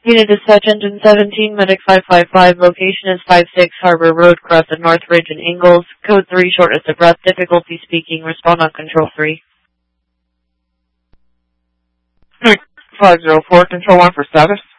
Unit Dispatch Engine 17, Medic 555, location is 56 Harbor Road, Crescent, Northridge, and Ingalls. Code 3, shortness of breath, difficulty speaking, respond on Control 3. 504, Control 1 for status.